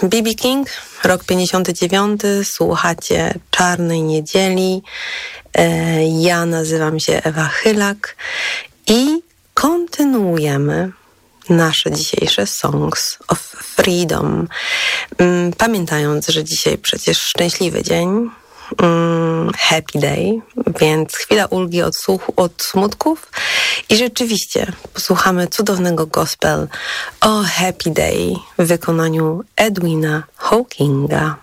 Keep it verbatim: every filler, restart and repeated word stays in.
B B King, rok pięćdziesiąty dziewiąty, słuchacie Czarnej Niedzieli. Ja nazywam się Ewa Chylak i kontynuujemy nasze dzisiejsze Songs of Freedom. Pamiętając, że dzisiaj przecież szczęśliwy dzień, happy day, więc chwila ulgi od, słuchu, od smutków i rzeczywiście posłuchamy cudownego gospel o Happy Day w wykonaniu Edwina Hawkinga.